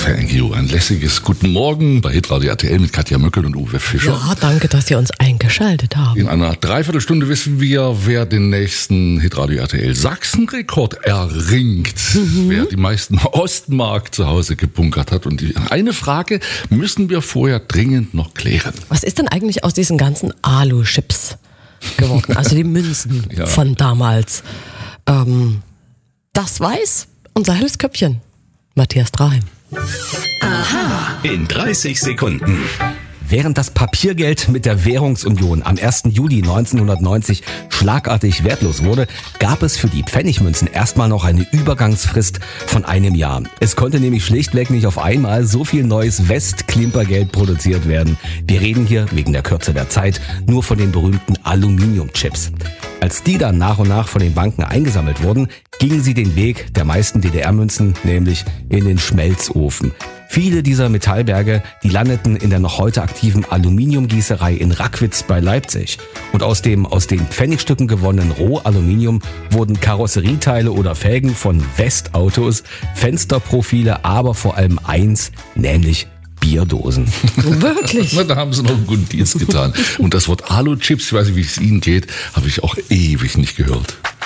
Thank you. Ein lässiges Guten Morgen bei Hitradio RTL mit Katja Möckel und Uwe Fischer. Ja, danke, dass Sie uns eingeschaltet haben. In einer Dreiviertelstunde wissen wir, wer den nächsten Hitradio RTL Sachsen-Rekord erringt. Wer die meisten Ostmark zu Hause gebunkert hat. Und eine Frage müssen wir vorher dringend noch klären. Was ist denn eigentlich aus diesen ganzen Alu-Chips geworden? Also die Münzen Ja. von damals. Das weiß unser helles Köpfchen, Matthias Draheim. In 30 Sekunden. Während das Papiergeld mit der Währungsunion am 1. Juli 1990 schlagartig wertlos wurde, gab es für die Pfennigmünzen erstmal noch eine Übergangsfrist von einem Jahr. Es konnte nämlich schlichtweg nicht auf einmal so viel neues Westklimpergeld produziert werden. Wir reden hier wegen der Kürze der Zeit nur von den berühmten Aluminiumchips. Als die dann nach und nach von den Banken eingesammelt wurden, gingen sie den Weg der meisten DDR-Münzen, nämlich in den Schmelzofen. Viele dieser Metallberge, die landeten in der noch heute aktiven Aluminiumgießerei in Rackwitz bei Leipzig. Und aus den Pfennigstücken gewonnenen Rohaluminium wurden Karosserieteile oder Felgen von Westautos, Fensterprofile, aber vor allem eins, nämlich Bierdosen. Wirklich? Na, da haben sie noch einen guten Dienst getan. Und das Wort Alu-Chips, ich weiß nicht, wie es Ihnen geht, habe ich auch ewig nicht gehört.